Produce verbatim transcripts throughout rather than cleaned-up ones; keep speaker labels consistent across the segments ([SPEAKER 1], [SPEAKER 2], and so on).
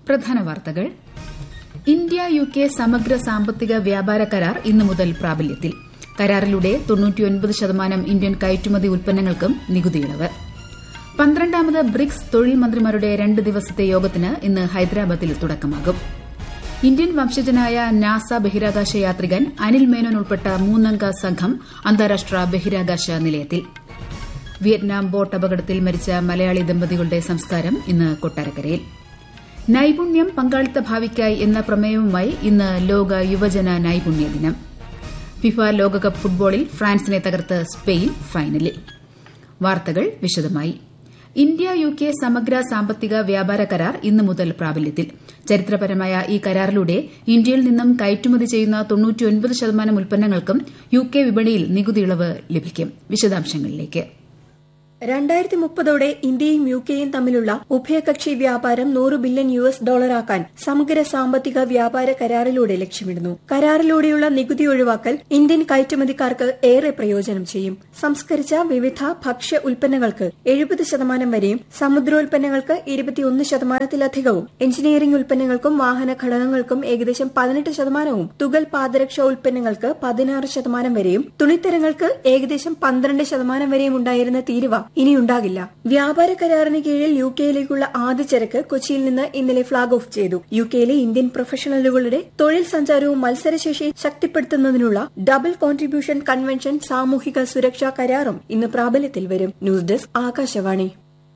[SPEAKER 1] പ്രധാന വാർത്തകൾ. India U K സമഗ്ര സാമ്പത്തിക വ്യാപാര കരാർ ഇന്നു മുതൽ പ്രാബല്യത്തിൽ. കരാറിലൂടെ തൊണ്ണൂറ്റിയൊൻപത് ശതമാനം ഇന്ത്യൻ കയറ്റുമതി ഉൽപ്പന്നങ്ങൾക്കും നികുതിയിളവ്. പന്ത്രണ്ടാമത് ബ്രിക്സ് തൊഴിൽ മന്ത്രിമാരുടെ രണ്ട് ദിവസത്തെ യോഗത്തിന് ഇന്ന് ഹൈദരാബാദിൽ തുടക്കമാകും. ഇന്ത്യൻ വംശജനായ നാസ ബഹിരാകാശ യാത്രികൻ അനിൽ മേനോൻ ഉൾപ്പെട്ട മൂന്നംഗ സംഘം അന്താരാഷ്ട്ര ബഹിരാകാശ നിലയത്തിൽ. വിയറ്റ്നാം ബോട്ട് അപകടത്തിൽ മരിച്ച മലയാളി ദമ്പതികളുടെ സംസ്കാരം ഇന്ന് കൊട്ടാരക്കരയിൽ. നൈപുണ്യം പങ്കാളിത്ത ഭാവിക്കായി എന്ന പ്രമേയവുമായി ഇന്ന് ലോക യുവജന നൈപുണ്യ ദിനം. ഫിഫ ലോകകപ്പ് ഫുട്ബോളിൽ ഫ്രാൻസിനെ തകർത്ത് സ്പെയിൻ ഫൈനലിൽ. വാർത്തകൾ വിശദമായി. ഇന്ത്യ യു കെ സമഗ്ര സാമ്പത്തിക വ്യാപാര കരാർ ഇന്നു മുതൽ പ്രാബല്യത്തിൽ. ചരിത്രപരമായ ഈ കരാറിലൂടെ ഇന്ത്യയിൽ നിന്നും കയറ്റുമതി ചെയ്യുന്ന തൊണ്ണൂറ്റിയൊൻപത് ശതമാനം ഉൽപ്പന്നങ്ങൾക്കും യു കെ വിപണിയിൽ നികുതിയിളവ് ലഭിക്കും. വിശദാംശങ്ങളിലേക്ക്.
[SPEAKER 2] രണ്ടായിരത്തി മുപ്പതോടെ ഇന്ത്യയും യു കെയും തമ്മിലുള്ള ഉഭയകക്ഷി വ്യാപാരം നൂറ് ബില്യൺ യു എസ് ഡോളറാക്കാൻ സമഗ്ര സാമ്പത്തിക വ്യാപാര കരാറിലൂടെ ലക്ഷ്യമിടുന്നു. കരാറിലൂടെയുള്ള നികുതി ഒഴിവാക്കൽ ഇന്ത്യൻ കയറ്റുമതിക്കാർക്ക് ഏറെ പ്രയോജനം ചെയ്യും. സംസ്കരിച്ച വിവിധ ഭക്ഷ്യ ഉൽപ്പന്നങ്ങൾക്ക് എഴുപത് ശതമാനം വരെയും സമുദ്രോൽപ്പന്നങ്ങൾക്ക് ഇരുപത്തിയൊന്ന് ശതമാനത്തിലധികവും എഞ്ചിനീയറിംഗ് ഉൽപ്പന്നങ്ങൾക്കും വാഹന ഘടകങ്ങൾക്കും ഏകദേശം പതിനെട്ട് ശതമാനവും തുകൽ പാദരക്ഷ ഉൽപ്പന്നങ്ങൾക്ക് പതിനാറ് ശതമാനം വരെയും തുണിത്തരങ്ങൾക്ക് ഏകദേശം പന്ത്രണ്ട് ശതമാനം വരെയും ഉണ്ടായിരുന്ന തീരുവ ഇനിയുണ്ടാകില്ല. വ്യാപാര കരാറിന് കീഴിൽ യു കെയിലേക്കുള്ള ആദ്യ ചരക്ക് കൊച്ചിയിൽ നിന്ന് ഇന്നലെ ഫ്ളാഗ് ഓഫ് ചെയ്തു. യു കെയിലെ ഇന്ത്യൻ പ്രൊഫഷണലുകളുടെ തൊഴിൽ സഞ്ചാരവും മത്സരശേഷി ശക്തിപ്പെടുത്തുന്നതിനുള്ള ഡബിൾ കോൺട്രിബ്യൂഷൻ കൺവെൻഷൻ സാമൂഹിക സുരക്ഷാ കരാറും ഇന്ന് പ്രാബല്യത്തിൽ വരും. News desk Akashvani.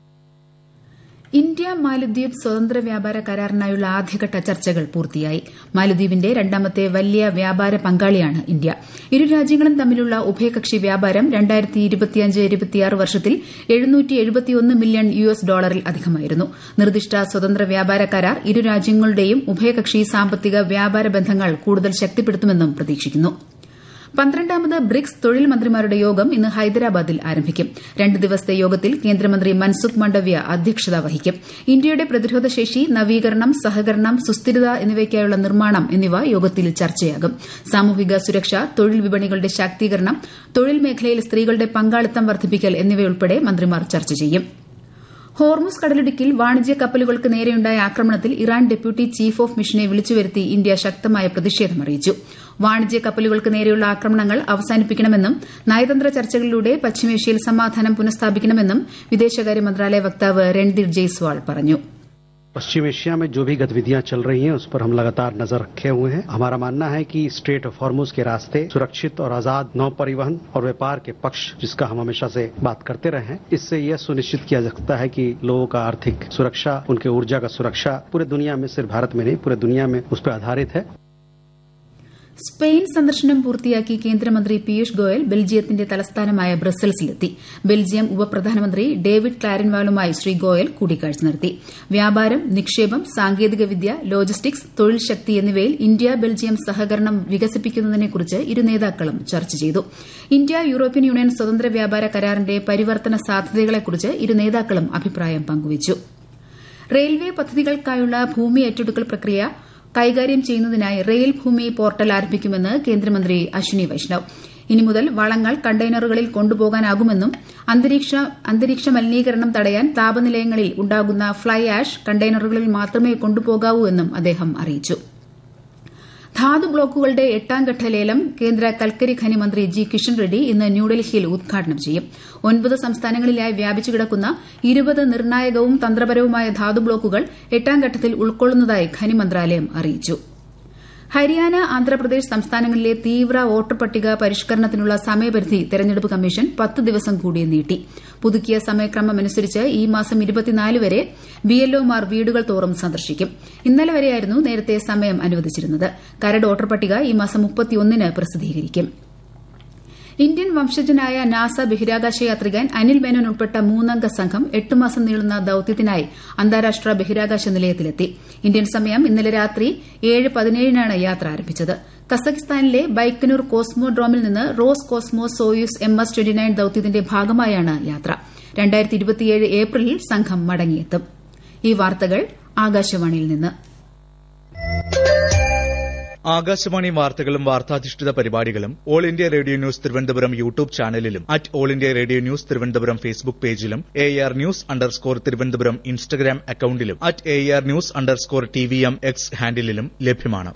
[SPEAKER 1] ഇന്ത്യ മാലദ്വീപ് സ്വതന്ത്ര വ്യാപാര കരാറിനായുള്ള ആദ്യഘട്ട ചർച്ചകൾ പൂർത്തിയായി. മാലദ്വീപിന്റെ രണ്ടാമത്തെ വലിയ വ്യാപാര പങ്കാളിയാണ് ഇന്ത്യ. ഇരു രാജ്യങ്ങളും തമ്മിലുള്ള ഉഭയകക്ഷി വ്യാപാരം രണ്ടായിരത്തി ഇരുപത്തിയഞ്ച് ഇരുപത്തിയാറ് വർഷത്തിൽ എഴുന്നൂറ്റി എഴുപത്തിയൊന്ന് മില്യൺ യു എസ് ഡോളറിൽ അധികമായിരുന്നു. നിർദ്ദിഷ്ട സ്വതന്ത്ര വ്യാപാര കരാർ ഇരു രാജ്യങ്ങളുടെയും ഉഭയകക്ഷി സാമ്പത്തിക വ്യാപാര ബന്ധങ്ങൾ കൂടുതൽ ശക്തിപ്പെടുത്തുമെന്നും പ്രതീക്ഷിക്കുന്നു. പന്ത്രണ്ടാമത് ബ്രിക്സ് തൊഴിൽ മന്ത്രിമാരുടെ യോഗം ഇന്ന് ഹൈദരാബാദിൽ ആരംഭിക്കും. രണ്ട് ദിവസത്തെ യോഗത്തിൽ കേന്ദ്രമന്ത്രി മൻസുഖ് മാണ്ഡവ്യ അധ്യക്ഷത വഹിക്കും. ഇന്ത്യയുടെ പ്രതിരോധശേഷി, നവീകരണം, സഹകരണം, സുസ്ഥിരത എന്നിവയ്ക്കായുള്ള നിർമ്മാണം എന്നിവ യോഗത്തിൽ ചർച്ചയാകും. സാമൂഹിക സുരക്ഷ, തൊഴിൽ വിപണികളുടെ ശാക്തീകരണം, തൊഴിൽ മേഖലയിൽ സ്ത്രീകളുടെ പങ്കാളിത്തം വർദ്ധിപ്പിക്കൽ എന്നിവയുൾപ്പെടെ മന്ത്രിമാർ ചർച്ച ചെയ്യും. ഹോർമുസ് കടലിടുക്കിൽ വാണിജ്യ കപ്പലുകൾക്ക് നേരെയുണ്ടായ ആക്രമണത്തിൽ ഇറാൻ ഡെപ്യൂട്ടി ചീഫ് ഓഫ് മിഷനെ വിളിച്ചുവരുത്തി ഇന്ത്യ ശക്തമായ പ്രതിഷേധം അറിയിച്ചു. വാണിജ്യ കപ്പലുകൾക്ക് നേരെയുള്ള ആക്രമണങ്ങൾ അവസാനിപ്പിക്കണമെന്നും നയതന്ത്ര ചർച്ചകളിലൂടെ പശ്ചിമേഷ്യയിൽ സമാധാനം പുനഃസ്ഥാപിക്കണമെന്നും വിദേശകാര്യ മന്ത്രാലയ വക്താവ് രൺദീപ് ജയ്സ്വാൾ പറഞ്ഞു.
[SPEAKER 3] पश्चिम एशिया में जो भी गतिविधियां चल रही हैं उस पर हम लगातार नजर रखे हुए हैं. हमारा मानना है कि स्ट्रेट ऑफ हॉर्मुज के रास्ते सुरक्षित और आजाद नौ परिवहन और व्यापार के पक्ष, जिसका हम हमेशा से बात करते रहे हैं, इससे यह सुनिश्चित किया जा सकता है कि लोगों का आर्थिक सुरक्षा, उनके ऊर्जा का सुरक्षा पूरे दुनिया में, सिर्फ भारत में नहीं पूरे दुनिया में उस पर आधारित है.
[SPEAKER 1] സ്പെയിൻ സന്ദർശനം പൂർത്തിയാക്കി കേന്ദ്രമന്ത്രി പീയൂഷ് ഗോയൽ ബെൽജിയത്തിന്റെ തലസ്ഥാനമായ ബ്രസൽസിലെത്തി. ബെൽജിയം ഉപപ്രധാനമന്ത്രി ഡേവിഡ് ക്ലാരൻവാളുമായി ശ്രീ ഗോയൽ കൂടിക്കാഴ്ച നടത്തി. വ്യാപാരം, നിക്ഷേപം, സാങ്കേതികവിദ്യ, ലോജിസ്റ്റിക്സ്, തൊഴിൽ ശക്തി എന്നിവയിൽ ഇന്ത്യ ബെൽജിയം സഹകരണം വികസിപ്പിക്കുന്നതിനെക്കുറിച്ച് ഇരു നേതാക്കളും ചർച്ച ചെയ്തു. ഇന്ത്യ യൂറോപ്യൻ യൂണിയൻ സ്വതന്ത്ര വ്യാപാര കരാറിന്റെ പരിവർത്തന സാധ്യതകളെക്കുറിച്ച് ഇരു നേതാക്കളും അഭിപ്രായം പങ്കുവച്ചു. റെയിൽവേ പദ്ധതികൾക്കായുള്ള ഭൂമി ഏറ്റെടുക്കൽ പ്രക്രിയ കൈകാര്യം ചെയ്യുന്നതിനായി റെയിൽ ഭൂമി പോർട്ടൽ ആരംഭിക്കുമെന്ന് കേന്ദ്രമന്ത്രി അശ്വിനി വൈഷ്ണവ്. ഇനി മുതൽ വളങ്ങൾ കണ്ടെയ്നറുകളിൽ കൊണ്ടുപോകാനാകുമെന്നും അന്തരീക്ഷ മലിനീകരണം തടയാൻ താപനിലയങ്ങളിൽ ഉണ്ടാകുന്ന ഫ്ളൈ ആഷ് കണ്ടെയ്നറുകളിൽ മാത്രമേ കൊണ്ടുപോകാവൂ എന്നും അദ്ദേഹം അറിയിച്ചു. ധാതു ബ്ലോക്കുകളുടെ എട്ടാംഘട്ട ലേലം കേന്ദ്ര കൽക്കരി ഖനി മന്ത്രി ജി കിഷൻ റെഡ്ഡി ഇന്ന് ന്യൂഡൽഹിയിൽ ഉദ്ഘാടനം ചെയ്യും. ഒൻപത് സംസ്ഥാനങ്ങളിലായി വ്യാപിച്ചുകിടക്കുന്ന ഇരുപത് നിർണായകവും തന്ത്രപരവുമായ ധാതു ബ്ലോക്കുകൾ എട്ടാംഘട്ടത്തിൽ ഉൾക്കൊള്ളുന്നതായി ഖനി മന്ത്രാലയം അറിയിച്ചു. ഹരിയാന, ആന്ധ്രാപ്രദേശ് സംസ്ഥാനങ്ങളിലെ തീവ്ര വോട്ടർ പട്ടിക പരിഷ്കരണത്തിനുള്ള സമയപരിധി തെരഞ്ഞെടുപ്പ് കമ്മീഷൻ പത്ത് ദിവസം കൂടി നീട്ടി. പുതുക്കിയ സമയക്രമമനുസരിച്ച് ഈ മാസം ഇരുപത്തിനാല് വരെ ബിഎൽഒമാർ വീടുകൾ തോറും സന്ദർശിക്കും. ഇന്നലെ വരെയായിരുന്നു നേരത്തെ സമയം അനുവദിച്ചിരുന്നത്. കരട് വോട്ടർ പട്ടിക ഈ മാസം മുപ്പത്തിയൊന്നിന് പ്രസിദ്ധീകരിക്കും. ഇന്ത്യൻ വംശജനായ നാസ ബഹിരാകാശ യാത്രികൻ അനിൽ മേനോൻ ഉൾപ്പെട്ട മൂന്നംഗ സംഘം എട്ട് മാസം നീളുന്ന ദൌത്യത്തിനായി അന്താരാഷ്ട്ര ബഹിരാകാശ നിലയത്തിലെത്തി. ഇന്ത്യൻ സമയം ഇന്നലെ രാത്രി ഏഴ് പതിനേഴിനാണ് യാത്ര ആരംഭിച്ചത്. കസഖിസ്ഥാനിലെ ബൈക്കനൂർ കോസ്മോഡ്രോമിൽ നിന്ന് rose cosmos Soyuz M S twenty nine ദൌത്യത്തിന്റെ ഭാഗമായാണ് യാത്ര. രണ്ടായിരത്തി ഇരുപത്തിയേഴ് ഏപ്രിലിൽ സംഘം മടങ്ങിയെത്തും. ഈ വാർത്തകൾ ആകാശവാണിയിൽ നിന്ന്.
[SPEAKER 4] ആകാശവാണി വാർത്തകളും വാർത്താധിഷ്ഠിത പരിപാടികളും all India radio news Thiruvananthapuram YouTube ചാനലിലും at all India radio news Thiruvananthapuram Facebook പേജിലും A R news underscore Thiruvananthapuram Instagram അക്കൌണ്ടിലും at A R news underscore T V M X ഹാൻഡിലും ലഭ്യമാണ്.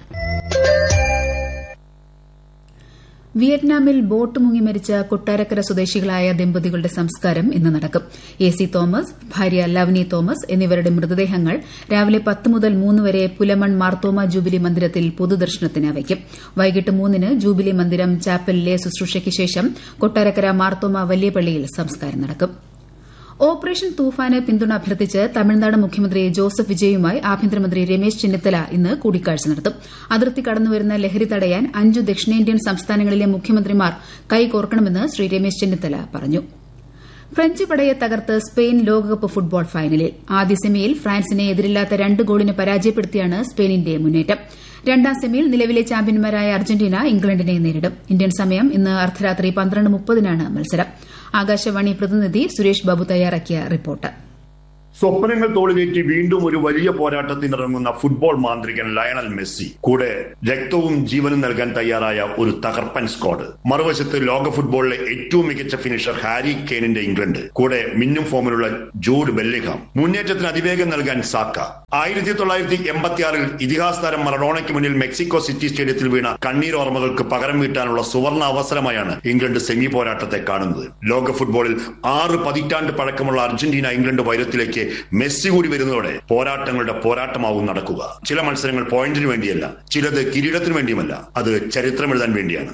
[SPEAKER 1] വിയറ്റ്നാമിൽ ബോട്ട് മുങ്ങി മരിച്ച കൊട്ടാരക്കര സ്വദേശികളായ ദമ്പതികളുടെ സംസ്കാരം ഇന്ന് നടക്കും. എ സി തോമസ്, ഭാര്യ ലവ്നി തോമസ് എന്നിവരുടെ മൃതദേഹങ്ങൾ രാവിലെ പത്ത് മുതൽ മൂന്ന് വരെ പുലമൺ മാർത്തോമ ജൂബിലി മന്ദിരത്തിൽ പൊതുദർശനത്തിന് വയ്ക്കും. വൈകിട്ട് മൂന്നിന് ജൂബിലി മന്ദിരം ചാപ്പലിലെ ശുശ്രൂഷയ്ക്ക് ശേഷം കൊട്ടാരക്കര മാർത്തോമ വലിയ പള്ളിയിൽ സംസ്കാരം നടക്കും. ഓപ്പറേഷൻ തൂഫാന് പിന്തുണ അഭ്യർത്ഥിച്ച് തമിഴ്നാട് മുഖ്യമന്ത്രി ജോസഫ് വിജയുമായി ആഭ്യന്തരമന്ത്രി രമേശ് ചെന്നിത്തല ഇന്ന് കൂടിക്കാഴ്ച നടത്തും. അതിർത്തി കടന്നുവരുന്ന ലഹരി തടയാൻ അഞ്ചു ദക്ഷിണേന്ത്യൻ സംസ്ഥാനങ്ങളിലെ മുഖ്യമന്ത്രിമാർ കൈകോർക്കണമെന്ന് ശ്രീ രമേശ് ചെന്നിത്തല പറഞ്ഞു. ഫ്രഞ്ച് പടയെ തകർത്ത് സ്പെയിൻ ലോകകപ്പ് ഫുട്ബോൾ ഫൈനലിൽ. ആദ്യ സെമിയിൽ ഫ്രാൻസിനെ എതിരില്ലാത്ത രണ്ട് ഗോളിന് പരാജയപ്പെടുത്തിയാണ് സ്പെയിനിന്റെ മുന്നേറ്റം. രണ്ടാം സെമിയിൽ നിലവിലെ ചാമ്പ്യന്മാരായ അർജന്റീന ഇംഗ്ലണ്ടിനെ നേരിടും. ഇന്ത്യൻ സമയം ഇന്ന് അർദ്ധരാത്രി പന്ത്രണ്ട് മുപ്പതിനാണ് മത്സരം. ആകാശവാണി പ്രതിനിധി സുരേഷ് ബാബു തയ്യാറാക്കിയ റിപ്പോർട്ട്.
[SPEAKER 5] സ്വപ്നങ്ങൾ തോളിലേറ്റി വീണ്ടും ഒരു വലിയ പോരാട്ടത്തിനിറങ്ങുന്ന ഫുട്ബോൾ മാന്ത്രികൻ ലയണൽ മെസ്സി. കൂടെ രക്തവും ജീവനും നൽകാൻ തയ്യാറായ ഒരു തകർപ്പൻ സ്ക്വാഡ്. മറുവശത്ത് ലോക ഫുട്ബോളിലെ ഏറ്റവും മികച്ച ഫിനിഷർ ഹാരി കെയ്നിന്റെ ഇംഗ്ലണ്ട്. കൂടെ മിന്നും ഫോമിലുള്ള ജൂഡ് ബെല്ലിംഗ്ഹാം. മുന്നേറ്റത്തിന് അതിവേഗം നൽകാൻ സാക്ക. ആയിരത്തി തൊള്ളായിരത്തി എൺപത്തിയാറിൽ ഇതിഹാസ താരം മറഡോണയ്ക്ക് മുന്നിൽ മെക്സിക്കോ സിറ്റി സ്റ്റേഡിയത്തിൽ വീണ കണ്ണീരോർമ്മകൾക്ക് പകരം വീട്ടാനുള്ള സുവർണ അവസരമായാണ് ഇംഗ്ലണ്ട് സെമി പോരാട്ടത്തെ കാണുന്നത്. ലോക ഫുട്ബോളിൽ ആറ് പതിറ്റാണ്ട് പഴക്കമുള്ള അർജന്റീന ഇംഗ്ലണ്ട് വൈരത്തിലേക്ക് മെസ്സി കൂടി വരുന്നതോടെ പോരാട്ടങ്ങളുടെ പോരാട്ടമാവും നടക്കുക. ചില മത്സരങ്ങൾ പോയിന്റിന് വേണ്ടിയല്ല, ചിലത് കിരീടത്തിന് വേണ്ടിയുമല്ല, അത് ചരിത്രമെഴുതാൻ വേണ്ടിയാണ്.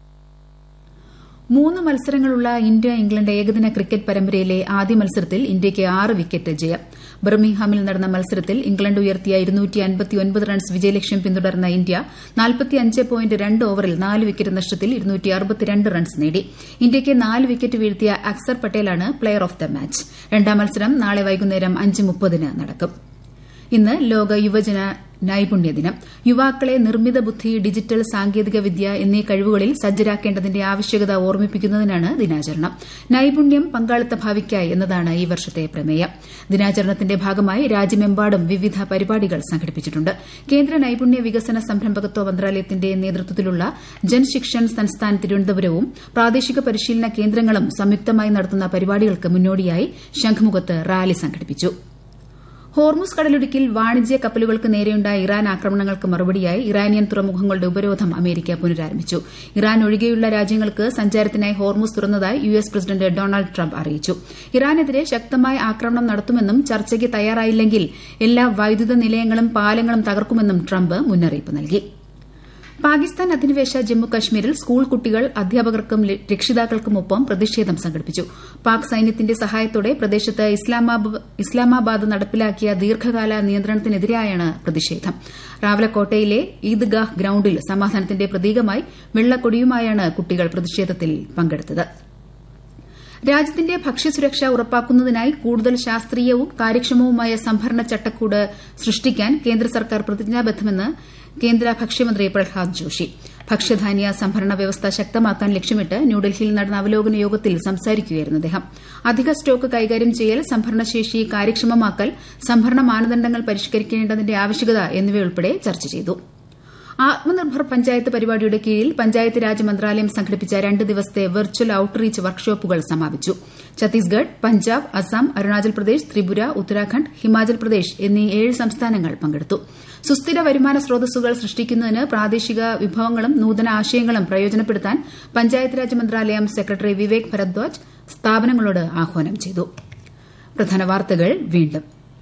[SPEAKER 1] മൂന്ന് മത്സരങ്ങളുള്ള ഇന്ത്യ ഇംഗ്ലണ്ട് ഏകദിന ക്രിക്കറ്റ് പരമ്പരയിലെ ആദ്യ മത്സരത്തിൽ ഇന്ത്യയ്ക്ക് ആറ് വിക്കറ്റ് ജയം. ബർമിംഗ്ഹാമിൽ നടന്ന മത്സരത്തിൽ ഇംഗ്ലണ്ട് ഉയർത്തിയ ഇരുന്നൂറ്റി അൻപത്തിയൊൻപത് റൺസ് വിജയലക്ഷ്യം പിന്തുടർന്ന ഇന്ത്യ നാൽപ്പത്തിയഞ്ച് പോയിന്റ് രണ്ട് ഓവറിൽ നാല് വിക്കറ്റ് നഷ്ടത്തിൽ ഇരുന്നൂറ്റി അറുപത്തിരണ്ട് റൺസ് നേടി. ഇന്ത്യയ്ക്ക് നാല് വിക്കറ്റ് വീഴ്ത്തിയ Axar പട്ടേലാണ് player of the match. രണ്ടാം മത്സരം നാളെ വൈകുന്നേരം അഞ്ച് മുപ്പതിന് നടക്കും. ഇന്ന് ലോക യുവജന നൈപുണ്യ ദിനം. യുവാക്കളെ നിർമ്മിത ബുദ്ധി, ഡിജിറ്റൽ സാങ്കേതിക വിദ്യ എന്നീ കഴിവുകളിൽ സജ്ജരാക്കേണ്ടതിന്റെ ആവശ്യകത ഓർമ്മിപ്പിക്കുന്നതിനാണ് ദിനാചരണം. നൈപുണ്യം പങ്കാളിത്ത ഭാവിക്കായി എന്നതാണ് ഈ വർഷത്തെ പ്രമേയം. ദിനാചരണത്തിന്റെ ഭാഗമായി രാജ്യമെമ്പാടും വിവിധ പരിപാടികൾ സംഘടിപ്പിച്ചിട്ടുണ്ട്. കേന്ദ്ര നൈപുണ്യ വികസന സംരംഭകത്വ മന്ത്രാലയത്തിന്റെ നേതൃത്വത്തിലുള്ള ജൻശിക്ഷൻ സംസ്ഥാൻ തിരുവനന്തപുരവും പ്രാദേശിക പരിശീലന കേന്ദ്രങ്ങളും സംയുക്തമായി നടത്തുന്ന പരിപാടികൾക്ക് മുന്നോടിയായി ശംഖുമുഖത്ത് റാലി സംഘടിപ്പിച്ചു. ഹോർമുസ് കടലിടുക്കിൽ വാണിജ്യ കപ്പലുകൾക്ക് നേരെയുണ്ടായ ഇറാൻ ആക്രമണങ്ങൾക്ക് മറുപടിയായി ഇറാനിയൻ തുറമുഖങ്ങളുടെ ഉപരോധം അമേരിക്ക പുനരാരംഭിച്ചു. ഇറാൻ ഒഴികെയുള്ള രാജ്യങ്ങൾക്ക് സഞ്ചാരത്തിനായി Hormuz തുറന്നതായി U S president Donald Trump അറിയിച്ചു. ഇറാനെതിരെ ശക്തമായ ആക്രമണം നടത്തുമെന്നും ചർച്ചയ്ക്ക് തയ്യാറായില്ലെങ്കിൽ എല്ലാ വൈദ്യുത നിലയങ്ങളും പാലങ്ങളും തകർക്കുമെന്നും ട്രംപ് മുന്നറിയിപ്പ് നൽകി. പാകിസ്ഥാൻ അധിനിവേശ ജമ്മുകശ്മീരിൽ സ്കൂൾ കുട്ടികൾ അധ്യാപകർക്കും രക്ഷിതാക്കൾക്കുമൊപ്പം പ്രതിഷേധം സംഘടിപ്പിച്ചു. പാക് സൈന്യത്തിന്റെ സഹായത്തോടെ പ്രദേശത്ത് ഇസ്ലാമാബാദ് നടപ്പിലാക്കിയ ദീർഘകാല നിയന്ത്രണത്തിനെതിരെയാണ് പ്രതിഷേധം. റാവലക്കോട്ടയിലെ ഈദ്ഗാഹ് ഗ്രൌണ്ടിൽ സമാധാനത്തിന്റെ പ്രതീകമായി വെള്ളക്കൊടിയുമായാണ് കുട്ടികൾ പ്രതിഷേധത്തിൽ പങ്കെടുത്തത്. രാജ്യത്തിന്റെ ഭക്ഷ്യസുരക്ഷ ഉറപ്പാക്കുന്നതിനായി കൂടുതൽ ശാസ്ത്രീയവും കാര്യക്ഷമവുമായ സംഭരണ ചട്ടക്കൂട് സൃഷ്ടിക്കാൻ കേന്ദ്ര സർക്കാർ പ്രതിജ്ഞാബദ്ധമെന്ന് കേന്ദ്ര ഭക്ഷ്യമന്ത്രി പ്രഹ്ലാദ് ജോഷി. ഭക്ഷ്യധാന്യ സംഭരണ വ്യവസ്ഥ ശക്തമാക്കാൻ ലക്ഷ്യമിട്ട് ന്യൂഡൽഹിയിൽ നടന്ന അവലോകന യോഗത്തിൽ സംസാരിക്കുകയായിരുന്നു അദ്ദേഹം. അധിക സ്റ്റോക്ക് കൈകാര്യം ചെയ്യൽ, സംഭരണശേഷി കാര്യക്ഷമമാക്കൽ, സംഭരണ മാനദണ്ഡങ്ങൾ പരിഷ്കരിക്കേണ്ടതിന്റെ ആവശ്യകത എന്നിവയുൾപ്പെടെ ചർച്ച ചെയ്തു. ആത്മനിർഭർ പഞ്ചായത്ത് പരിപാടിയുടെ കീഴിൽ പഞ്ചായത്ത് രാജ് മന്ത്രാലയം സംഘടിപ്പിച്ച രണ്ട് ദിവസത്തെ വെർച്വൽ ഔട്ട്റീച്ച് വർക്ക്ഷോപ്പുകൾ സമാപിച്ചു. ഛത്തീസ്ഗഡ്, പഞ്ചാബ്, അസം, അരുണാചൽ പ്രദേശ്, ത്രിപുര, ഉത്തരാഖണ്ഡ്, ഹിമാചൽ പ്രദേശ് എന്നീ ഏഴ് സംസ്ഥാനങ്ങൾ പങ്കെടുത്തു. സുസ്ഥിര വരുമാന സ്രോതസ്സുകൾ സൃഷ്ടിക്കുന്നതിന് പ്രാദേശിക വിഭവങ്ങളും നൂതന ആശയങ്ങളും പ്രയോജനപ്പെടുത്താൻ പഞ്ചായത്ത് രാജ് മന്ത്രാലയം സെക്രട്ടറി വിവേക് ഭരദ്വാജ് സ്ഥാപനങ്ങളോട് ആഹ്വാനം ചെയ്തു. പ്രധാന വാർത്തകൾ വീണ്ടും.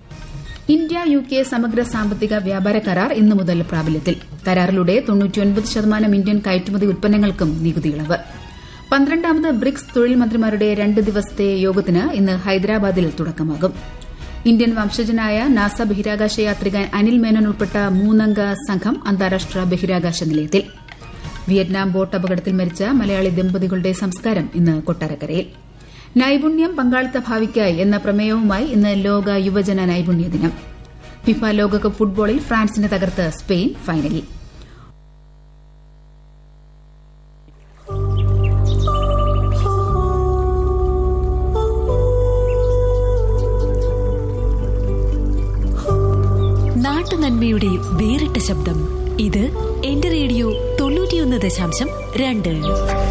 [SPEAKER 1] ഇന്ത്യ യു കെ സമഗ്ര സാമ്പത്തിക വ്യാപാര കരാർ ഇന്നു മുതൽ പ്രാബല്യത്തിൽ. കരാറിലൂടെ തൊണ്ണൂറ്റിയൊൻപത് ശതമാനം ഇന്ത്യൻ കയറ്റുമതി ഉൽപ്പന്നങ്ങൾക്കും നികുതി ഇളവ്. പന്ത്രണ്ടാമത് ബ്രിക്സ് തൊഴിൽ മന്ത്രിമാരുടെ രണ്ട് ദിവസത്തെ യോഗത്തിന് ഇന്ന് ഹൈദരാബാദിൽ തുടക്കമാകും. ഇന്ത്യൻ വംശജനായ നാസ ബഹിരാകാശ യാത്രികൻ അനിൽ മേനോൻ ഉൾപ്പെട്ട മൂന്നംഗ സംഘം അന്താരാഷ്ട്ര ബഹിരാകാശ നിലയത്തിൽ. വിയറ്റ്നാം ബോട്ട് അപകടത്തിൽ മരിച്ച മലയാളി ദമ്പതികളുടെ സംസ്കാരം ഇന്ന് കൊട്ടാരക്കരയിൽ. നൈപുണ്യം പങ്കാളിത്ത ഭാവിക്കായി എന്ന പ്രമേയവുമായി ഇന്ന് ലോക യുവജന നൈപുണ്യ ദിനം. ഫിഫ ലോകകപ്പ് ഫുട്ബോളിൽ ഫ്രാൻസിനെ തകർത്ത് സ്പെയിൻ ഫൈനലിൽ.
[SPEAKER 6] നാട്ടുനന്മയുടെ വേറിട്ട ശബ്ദം ഇത് എന്റെ റേഡിയോ തൊണ്ണൂറ്റിയൊന്ന് ദശാംശം രണ്ട്.